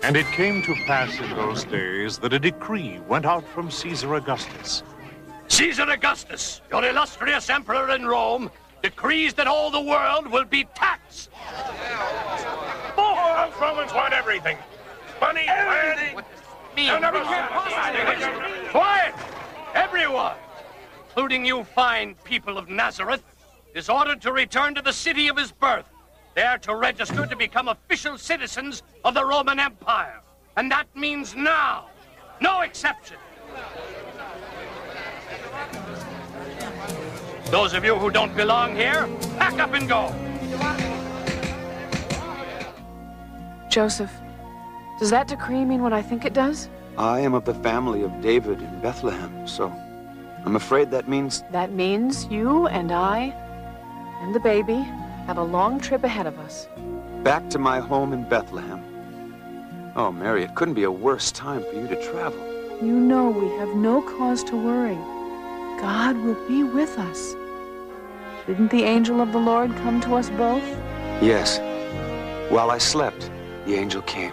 And it came to pass in those days that a decree went out from Caesar Augustus. Caesar Augustus, your illustrious emperor in Rome, decrees that all the world will be taxed. Us Romans want everything. Money, land. Quiet! Everyone, including you fine people of Nazareth, is ordered to return to the city of his birth, there to register to become official citizens of the Roman Empire. And that means now. No exception. Those of you who don't belong here, pack up and go. Joseph, does that decree mean what I think it does? I am of the family of David in Bethlehem, so I'm afraid that means... That means you and I and the baby have a long trip ahead of us. Back to my home in Bethlehem. Oh, Mary, it couldn't be a worse time for you to travel. You know we have no cause to worry. God will be with us. Didn't the angel of the Lord come to us both? Yes. While I slept, the angel came.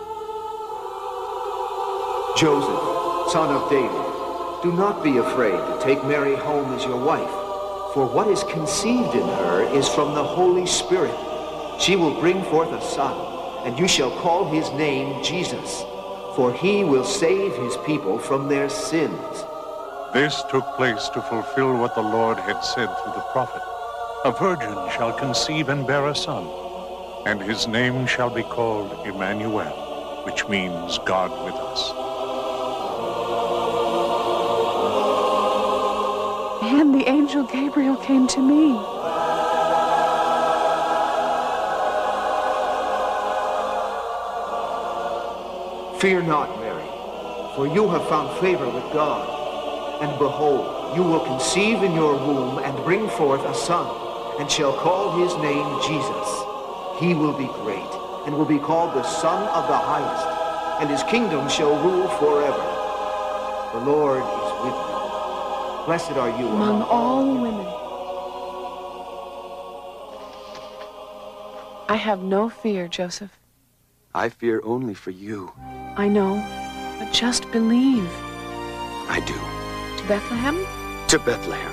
Joseph, son of David, do not be afraid to take Mary home as your wife, for what is conceived in her is from the Holy Spirit. She will bring forth a son, and you shall call his name Jesus, for he will save his people from their sins. This took place to fulfill what the Lord had said through the prophet. A virgin shall conceive and bear a son, and his name shall be called Emmanuel, which means God with us. And the angel Gabriel came to me. Fear not, Mary, for you have found favor with God. And behold, you will conceive in your womb and bring forth a son, and shall call his name Jesus. He will be great, and will be called the Son of the Highest, and his kingdom shall rule forever. The Lord is with you. Blessed are you among all women. I have no fear, Joseph. I fear only for you. I know, but just believe. I do. To Bethlehem? To Bethlehem.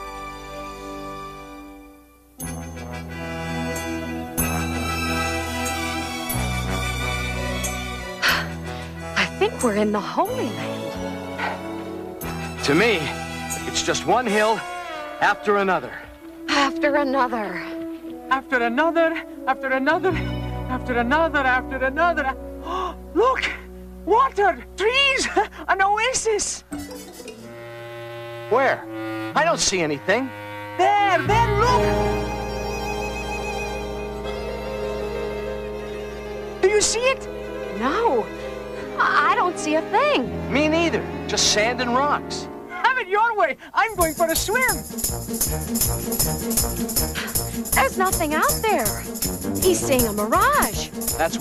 I think we're in the Holy Land. To me, it's just one hill after another. After another. After another, after another, after another, after another. Oh, look! Water! Trees! An oasis! Where? I don't see anything. There, look! Do you see it? No. I don't see a thing. Me neither. Just sand and rocks. Have it your way. I'm going for a swim. There's nothing out there. He's seeing a mirage. That's